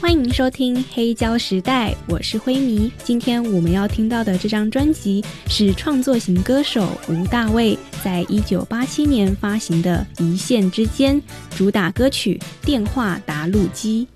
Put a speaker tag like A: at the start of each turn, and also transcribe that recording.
A: 欢迎收听黑胶时代，我是灰迷。今天我们要听到的这张专辑是创作型歌手吴大卫在1987年发行的《一线之间》，主打歌曲《电话答录机》。